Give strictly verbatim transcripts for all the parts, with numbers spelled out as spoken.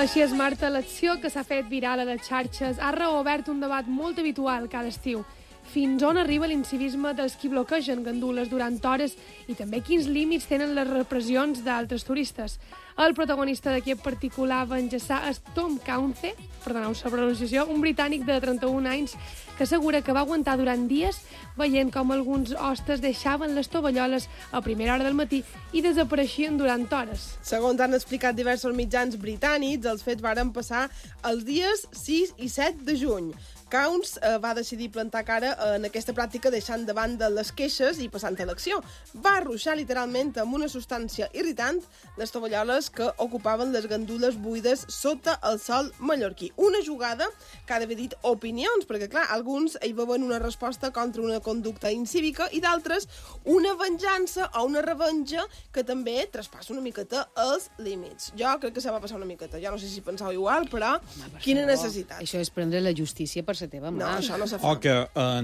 Així es, Marta, l'acció que s'ha fet viral a les xarxes ha reobert un debat molt habitual cada estiu. Fins on arriba l'incivisme dels qui bloquegen gandules durant hores i també quins límits tenen les repressions d'altres turistes. El protagonista d'aquest particular va enllaçar és Tom Cauce, perdoneu la pronunciació, un britànic de trenta-un anys que assegura que va aguantar durant dies veient com alguns hostes deixaven les tovalloles a primera hora del matí i desapareixien durant hores. Segons han explicat diversos mitjans britànics, els fets varen passar els dies sis i set de juny. Counts eh, va decidir plantar cara en aquesta pràctica deixant de banda les queixes i passant a l'acció. Va ruixar literalment amb una substància irritant les tovalloles que ocupaven les gandules buides sota el sol mallorquí. Una jugada que ha d'haver dit opinions, perquè clar, alguns hi veuen una resposta contra una conducta incívica i d'altres una venjança o una revenja que també traspassa una miqueta els límits. Jo crec que se va passar una miqueta. Jo no sé si penseu igual, però Home, per quina favor. necessitat. Això és prendre la justícia per la teva mà. No, això no se fa. O que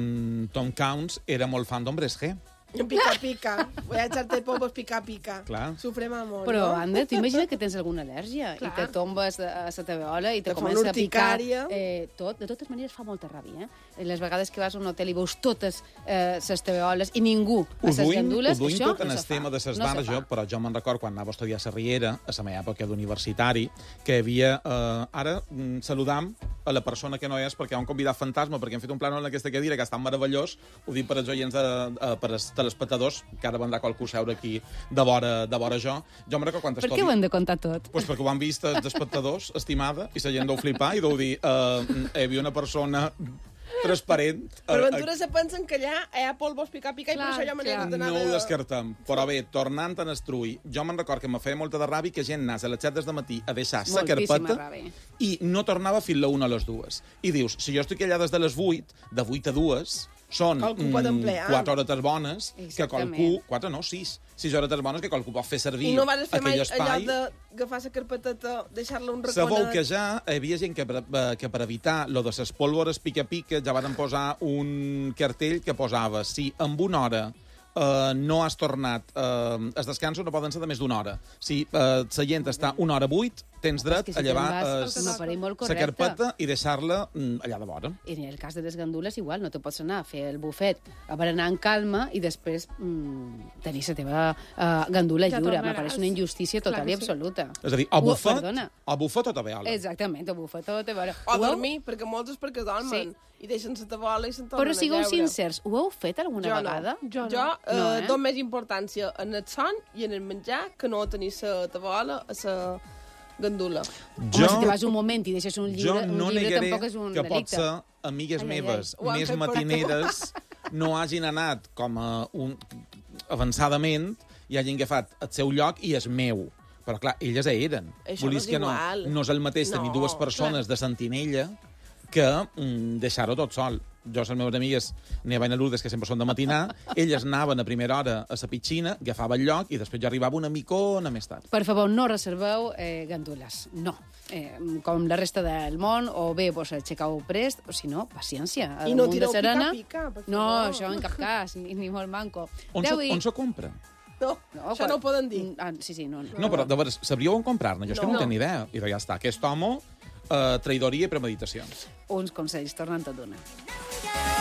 en Tom Counce era molt fan d'Hombres G. Pica, pica. Voy a echarte polvos pica, pica. Clar. Sufrem amor, Però, no? Anda, tu imagina que tens alguna al·lèrgia Clar. i te tombes a la teveola i te, Te fa comença una a picar. urticària. Eh, tot. De totes maneres fa molta ràbia, eh? Les vegades que vas a un hotel i veus totes les eh, teveoles i ningú a Ho les duim, gandules, ho duim això tot en no el se fa. tema de ses No se barres, fa. jo, però jo me'n record quan anava a estudiar a la Riera, a la meva època d'universitari, que hi havia... Eh, ara mm, saludam a la persona que no és perquè hi ha un convidat fantasma, perquè hem fet un plànol en aquesta cadira que ha estat meravellós, ho dic per als oients, de, de, per als telespectadors, que ara vendrà qualcú seure aquí de vora, de vora jo. Jo me'n record quantes Per què ho hem de contar tot? Pues perquè ho han vist els espectadors, estimada, i la gent deu flipar i deu dir uh, hi havia una persona transparent. Per ventura se pensen que allà hi ha polvos pica, pica, i per Clar, això jo me n'he clar. d'anar No ho de... descartem. Però bé, tornant a Estrull, jo me'n record que me feia molta de ràbia que gent anés a les set del matí a deixar sa Moltíssima carpeta ràbia. i no tornava fins la una a les dues. I dius, si jo estic allà des de les vuit, de vuit a dues, són Qualcú pot emplear. quatre horetes bones, que Exactament. qualcú... Quatre no, sis. Sis horetes bones que qualcú pot fer servir I no vas fer mai aquell espai. allò d'agafar la carpeteta, deixar-la un Sabeu raconet... que ja hi havia gent que per, que per evitar lo de les pólvores pica-pica ja van posar un cartell que posava si amb una hora eh, no has tornat... Eh, els descansos no poden ser de més d'una hora. Si eh, la gent està una hora vuit, tens dret És que si a llevar te'n vas, es- m'apareix molt la correcte. carpeta i deixar-la mm, allà de vora. I en el cas de les gandules, igual, no te pots anar a fer el bufet a berenar en calma i després mm, tenir la teva uh, gandula Ja lliure. tornaràs. M'apareix una injustícia total Clar i que sí. absoluta. És a dir, o Ho- bufet, perdona. o bufet o tabeola. Exactament, o bufet o te veure. O dormir, perquè molts és perquè dormen. I deixen la tabola i se'n tornen Però a sigueu lleure. sincers, ho heu fet alguna Jo vegada? no. Jo no. Jo eh, No, eh? dono més importància en el son i en el menjar que no tenir la tabola a la gandula. Jo... Home, si te vas un moment i deixes un Jo llibre, no un llibre negaré tampoc és un que delicte. pot ser amigues Ai, ai, ai. meves Ho han més fet per matineres no hagin anat com a un... avançadament i hagin agafat el seu lloc i és meu. Però, clar, elles eren. Això Volies no és que no, igual. no és el mateix tenir No, dues persones de sentinella que mm, deixar-ho tot sol. Jo, les meves amigues, Neva i Lourdes, que sempre són de matinar, elles anaven a primera hora a la piscina, agafaven lloc i després jo arribava una micona més tard. Per favor, no reserveu eh, gandules. No. Eh, com la resta del món, o bé vos aixecau prest, o si no, paciència. I no Damunt de tireu serena. pica-pica, per No, favor. això en cap cas, ni, ni molt manco. On se, Deu i- on se compra? No, No, això quan- no ho poden dir. Ah, sí, sí, no. no. No, però, de veres, sabríeu on comprar-ne? Jo és que no, No. no tenc ni idea. I ja està. Aquest home, eh, traïdoria i premeditacions. Uns consells, tornant a donar.